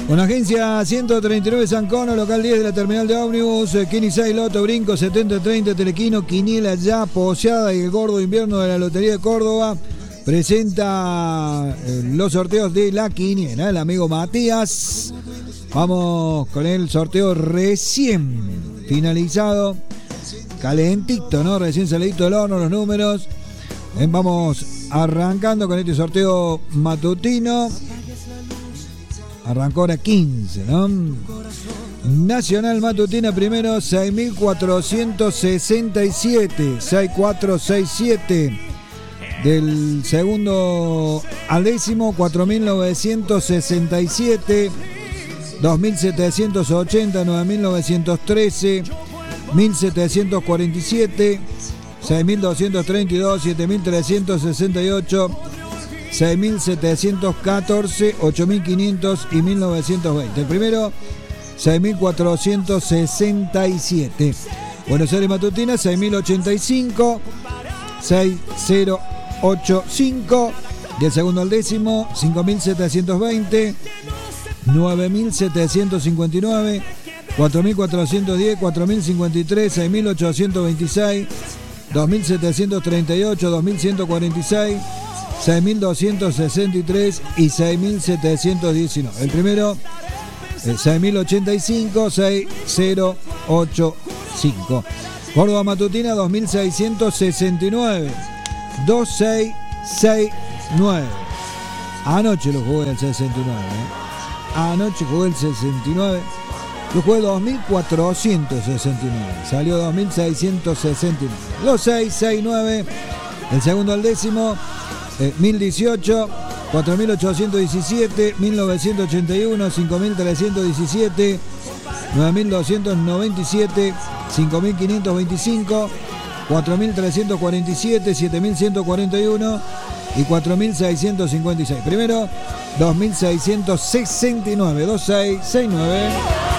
Con agencia 139 San Cono, local 10 de la terminal de ómnibus, Kini 6, Loto, Brinco, 70-30, Telequino, Quiniela ya, Poseada y el Gordo Invierno de la Lotería de Córdoba. Presenta los sorteos de la quiniela, el amigo Matías. Vamos con el sorteo recién finalizado. Calentito, ¿no? Recién salidito del horno los números. Vamos arrancando con este sorteo matutino. Arrancó ahora 15, ¿no? Nacional Matutina primero, 6.467, 6.467. Del segundo al décimo, 4.967, 2.780, 9.913, 1.747, 6.232, 7.368, 6.714, 8.500 y 1.920. El primero, 6.467. Buenos Aires Matutina, 6.085, 6.085. Del segundo al décimo, 5.720, 9.759, 4.410, 4.053, 6.826, 2.738, 2.146, 6.263 y 6.719. El primero, 6.085, 6.085. Córdoba Matutina, 2.669, 2.669. Anoche lo jugué el 69. Anoche jugué el 69. Yo jugué 2.469. Salió 2.669. 2.669. El segundo al décimo. 1018, 4.817, 1.981, 5.317, 9.297, 5.525, 4.347, 7.141 y 4.656. Primero, 2.669, 2669.